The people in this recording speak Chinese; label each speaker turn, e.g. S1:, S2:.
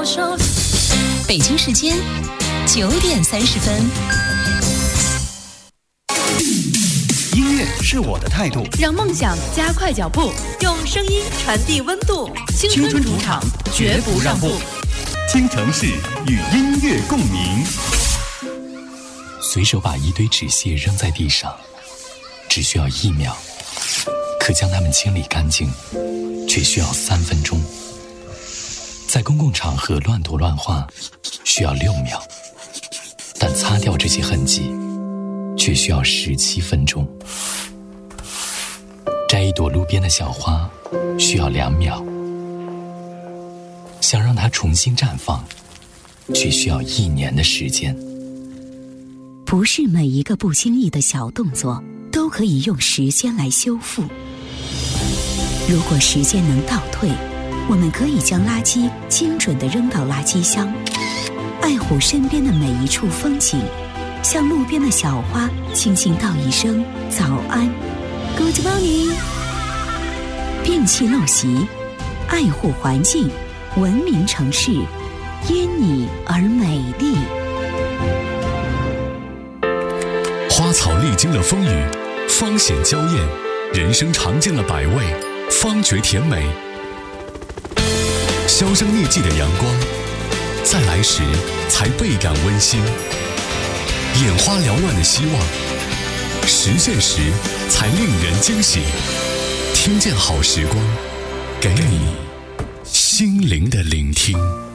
S1: 手。
S2: 北京时间9:30。
S3: 音乐是我的态度，
S1: 让梦想加快脚步，用声音传递温度。青春主场，绝不让步。
S3: 听城市与音乐共鸣。
S4: 随手把一堆纸屑扔在地上，只需要1秒，可将它们清理干净，却需要3分钟。在公共场合乱涂乱画，需要6秒，但擦掉这些痕迹，却需要17分钟。摘一朵路边的小花，需要2秒，想让它重新绽放，却需要1年的时间。
S5: 不是每一个不经意的小动作都可以用时间来修复。如果时间能倒退，我们可以将垃圾精准地扔到垃圾箱，爱护身边的每一处风景，向路边的小花轻轻道一声早安 Good morning。 摒弃陋习，爱护环境，文明城市因你而美丽。
S6: 花草历经了风雨，方显娇艳；人生尝尽了百味，方觉甜美。销声匿迹的阳光，再来时才倍感温馨；眼花缭乱的希望，实现时才令人惊喜。听见好时光，给你心灵的聆听。